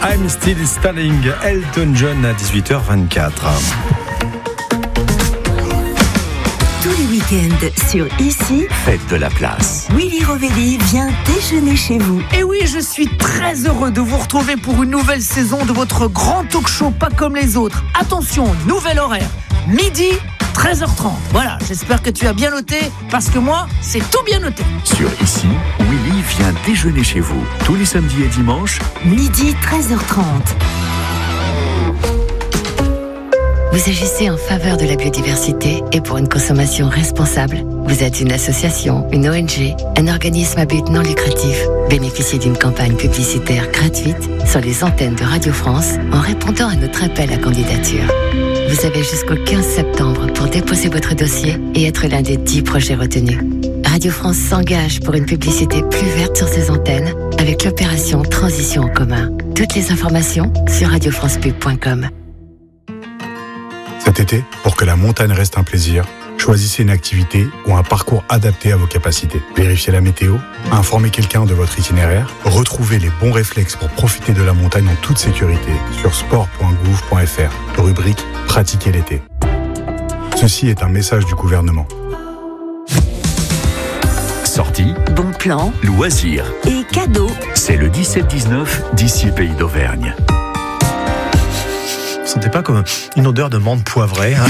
I'm Still Standing, Elton John à 18h24. Tous les week-ends sur Ici, Faites de la place. Willy Rovelli vient déjeuner chez vous. Et oui, je suis très heureux de vous retrouver pour une nouvelle saison de votre grand talk show pas comme les autres. Attention, nouvel horaire, midi, 13h30. Voilà, j'espère que tu as bien noté, parce que moi, c'est tout bien noté. Sur Ici, Willy vient déjeuner chez vous. Tous les samedis et dimanches, Midi, 13h30. Vous agissez en faveur de la biodiversité et pour une consommation responsable. Vous êtes une association, une ONG, un organisme à but non lucratif. Bénéficiez d'une campagne publicitaire gratuite sur les antennes de Radio France en répondant à notre appel à candidature. Vous avez jusqu'au 15 septembre pour déposer votre dossier et être l'un des 10 projets retenus. Radio France s'engage pour une publicité plus verte sur ses antennes avec l'opération Transition en commun. Toutes les informations sur radiofrancepub.com. Cet été, pour que la montagne reste un plaisir, choisissez une activité ou un parcours adapté à vos capacités. Vérifiez la météo, informez quelqu'un de votre itinéraire, retrouvez les bons réflexes pour profiter de la montagne en toute sécurité sur sport.gouv.fr, rubrique « Pratiquer l'été ». Ceci est un message du gouvernement. sorties, Bon plan loisirs. et cadeaux. C'est le 17-19 d'ici Pays d'Auvergne. Vous sentez pas comme une odeur de menthe poivrée, hein?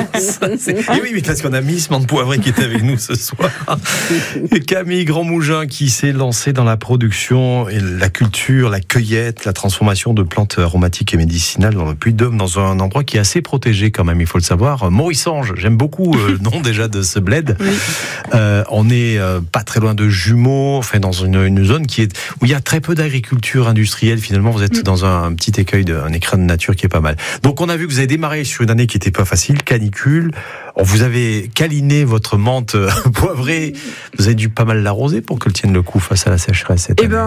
Et oui, parce qu'on a Miss menthe poivrée qui est avec nous ce soir. Et Camille Grandmougin qui s'est lancée dans la production et la culture, la cueillette, la transformation de plantes aromatiques et médicinales dans le Puy-de-Dôme, dans un endroit qui est assez protégé quand même, il faut le savoir. Maurisange, j'aime beaucoup le nom déjà de ce bled. Oui. On est pas très loin de Jumeaux, enfin dans une zone où il y a très peu d'agriculture industrielle. Finalement, vous êtes dans un petit écueil, un écrin de nature qui est pas mal. Donc on a vu que vous avez démarré sur une année qui n'était pas facile, canicule. Vous avez câliné votre menthe poivrée. Vous avez dû pas mal l'arroser pour qu'elle tienne le coup face à la sécheresse cette année.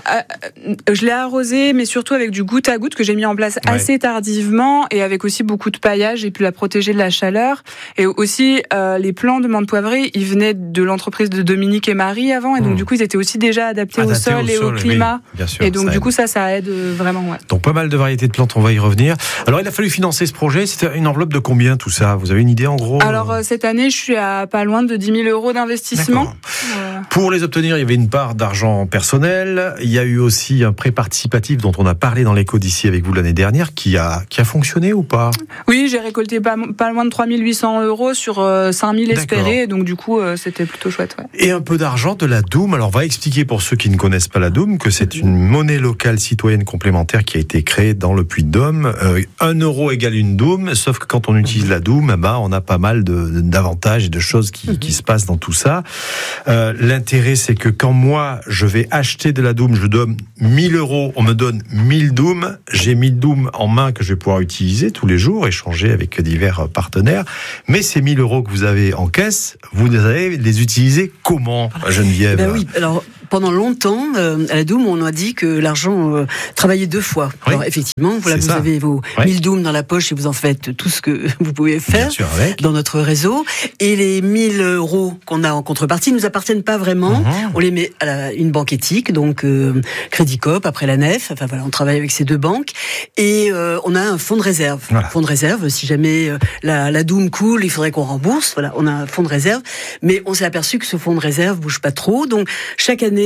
Je l'ai arrosée, mais surtout avec du goutte à goutte que j'ai mis en place assez tardivement et avec aussi beaucoup de paillage. J'ai pu la protéger de la chaleur. Et aussi, les plants de menthe poivrée, ils venaient de l'entreprise de Dominique et Marie avant. Et donc, du coup, ils étaient aussi déjà adaptés au sol et au climat. Oui, bien sûr, et donc, du coup, ça aide vraiment. Ouais. Donc, pas mal de variétés de plantes, on va y revenir. Alors, il a fallu financer ce projet. C'était une enveloppe de combien, tout ça? Vous avez une idée, en gros? Alors, cette année, je suis à pas loin de 10 000 euros d'investissement. Pour les obtenir, il y avait une part d'argent personnel. Il y a eu aussi un prêt participatif dont on a parlé dans l'écho d'ici avec vous l'année dernière, qui a fonctionné ou pas? Oui, j'ai récolté pas loin de 3 800 euros sur 5 000 espérés. Donc, du coup, c'était plutôt chouette. Ouais. Et un peu d'argent de la Doum. Alors, on va expliquer pour ceux qui ne connaissent pas la Doum que c'est une monnaie locale citoyenne complémentaire qui a été créée dans le Puy-de-Dôme. 1 euro égale une Doum, sauf que quand on utilise la Doum, on a pas mal d'avantages et de choses qui se passent dans tout ça. L'intérêt, c'est que quand moi, je vais acheter de la Doum, je donne 1 000 euros, on me donne 1 000 Doum, j'ai 1 000 Doum en main que je vais pouvoir utiliser tous les jours, échanger avec divers partenaires. Mais ces 1 000 euros que vous avez en caisse, vous allez les utiliser comment, Geneviève? Oui, alors pendant longtemps, à la Doum, on a dit que l'argent travaillait 2 fois. Oui. Alors effectivement, vous avez vos 1 000 Doum dans la poche et vous en faites tout ce que vous pouvez faire dans notre réseau. Et les 1 000 euros qu'on a en contrepartie ne nous appartiennent pas vraiment. On les met à une banque éthique, donc Crédit Coop, après la Nef. Enfin voilà, on travaille avec ces 2 banques. Et on a un fonds de réserve. Voilà. Fonds de réserve, si jamais la Doum coule, il faudrait qu'on rembourse. Voilà, on a un fonds de réserve. Mais on s'est aperçu que ce fonds de réserve bouge pas trop. Donc chaque année,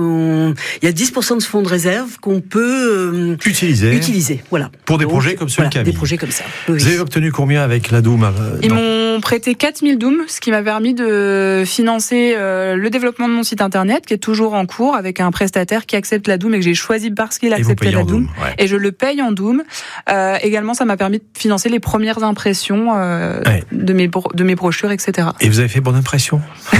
il y a 10% de ce fonds de réserve qu'on peut utiliser. Voilà. Pour des projets comme celui de Camille. Des projets comme ça. Oui. Vous avez obtenu combien avec la Doum? Ils m'ont prêté 4 000 Doum, ce qui m'a permis de financer le développement de mon site internet, qui est toujours en cours, avec un prestataire qui accepte la Doum et que j'ai choisi parce qu'il acceptait la Doum. Et je le paye en Doum. Également, ça m'a permis de financer les premières impressions de mes brochures, etc. Et vous avez fait bonne impression?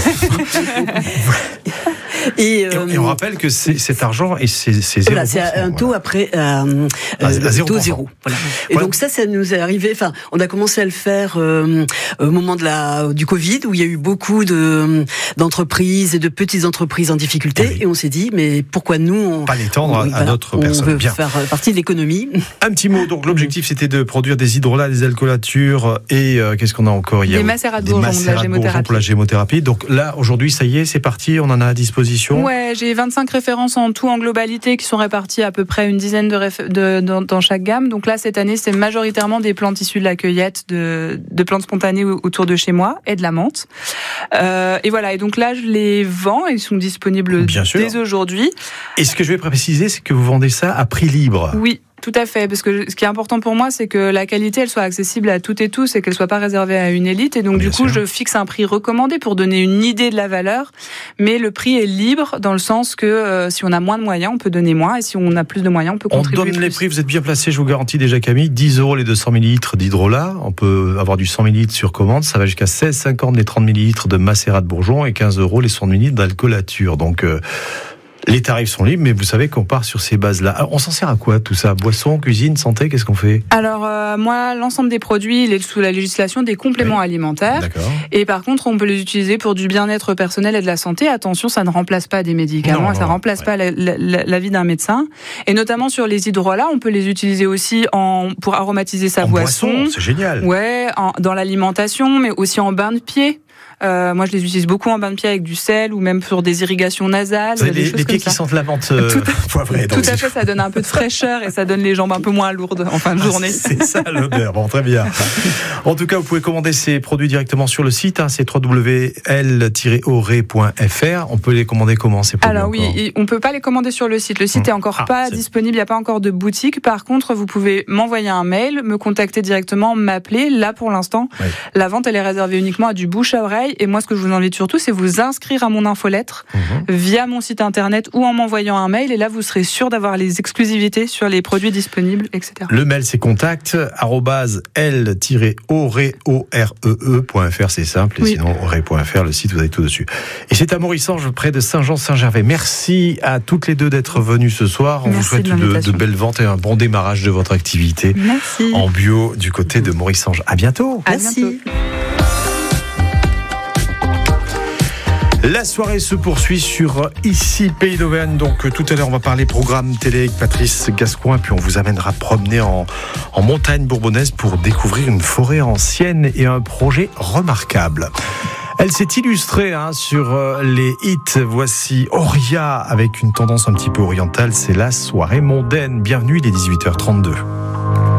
Et on rappelle que cet argent et c'est 0%. Voilà, c'est un taux après taux 0. Voilà. Et donc ça nous est arrivé. Enfin, on a commencé à le faire au moment du Covid, où il y a eu beaucoup d'entreprises et de petites entreprises en difficulté, et on s'est dit, mais pourquoi nous pas l'étendre à d'autres personnes? On veut faire partie de l'économie. Un petit mot. Donc l'objectif, c'était de produire des hydrolats, des alcoolatures et qu'est-ce qu'on a encore? Des macérats de bourgeons, de la gémothérapie. Pour la gémothérapie. Donc là, aujourd'hui, ça y est, c'est parti. On en a à disposition. disposition. Ouais, j'ai 25 références en tout en globalité qui sont réparties à peu près une dizaine dans chaque gamme. Donc là, cette année, c'est majoritairement des plantes issues de la cueillette, de plantes spontanées autour de chez moi et de la menthe. Et voilà, et donc là, je les vends, ils sont disponibles dès aujourd'hui. Et ce que je vais préciser, c'est que vous vendez ça à prix libre. Oui. Tout à fait, parce que ce qui est important pour moi, c'est que la qualité, elle soit accessible à toutes et tous et qu'elle soit pas réservée à une élite. Et donc, du coup, je fixe un prix recommandé pour donner une idée de la valeur. Mais le prix est libre dans le sens que si on a moins de moyens, on peut donner moins. Et si on a plus de moyens, on peut contribuer plus. On donne les prix, vous êtes bien placé, je vous garantis déjà, Camille. 10 € les 200 ml d'hydrolat. On peut avoir du 100 ml sur commande. Ça va jusqu'à 16,50 les 30 ml de macérat de bourgeon et 15 € les 100 ml d'alcoolature. Donc, les tarifs sont libres, mais vous savez qu'on part sur ces bases-là. Alors, on s'en sert à quoi tout ça ? Boisson, cuisine, santé, qu'est-ce qu'on fait ? Alors moi, l'ensemble des produits, il est sous la législation des compléments alimentaires. D'accord. Et par contre, on peut les utiliser pour du bien-être personnel et de la santé. Attention, ça ne remplace pas des médicaments, ça ne remplace pas l'avis d'un médecin. Et notamment sur les hydrolats, on peut les utiliser aussi pour aromatiser sa boisson. C'est génial. Ouais, dans l'alimentation, mais aussi en bain de pied. Moi, je les utilise beaucoup en bain de pied avec du sel ou même pour des irrigations nasales. Les pieds qui sentent la menthe poivrée. Tout à fait, ça donne un peu de fraîcheur et ça donne les jambes un peu moins lourdes en fin de journée. C'est ça l'odeur, bon, très bien. En tout cas, vous pouvez commander ces produits directement sur le site, c'est www.l-oré.fr. On peut les commander comment ces produits? Alors oui, on peut pas les commander sur le site. Le site est encore pas disponible, il n'y a pas encore de boutique. Par contre, vous pouvez m'envoyer un mail, me contacter directement, m'appeler. Là, pour l'instant, la vente, elle est réservée uniquement à du bouche à oreille. Et moi, ce que je vous invite surtout, c'est vous inscrire à mon infolettre via mon site internet ou en m'envoyant un mail. Et là, vous serez sûr d'avoir les exclusivités sur les produits disponibles, etc. Le mail, c'est contact@l-oree.fr, c'est simple. Et sinon, oree.fr, le site, vous avez tout dessus. Et c'est à Morissange, près de Saint-Jean-Saint-Gervais. Merci à toutes les deux d'être venues ce soir. On vous souhaite de belles ventes et un bon démarrage de votre activité. Merci. En bio du côté de Morissange. À bientôt. Merci. La soirée se poursuit sur Ici Pays d'Auvergne. Donc tout à l'heure on va parler programme télé avec Patrice Gascoin, puis on vous amènera promener en montagne bourbonnaise pour découvrir une forêt ancienne et un projet remarquable. Elle s'est illustrée sur les hits. Voici Auria avec une tendance un petit peu orientale. C'est la soirée mondaine. Bienvenue, il est 18h32.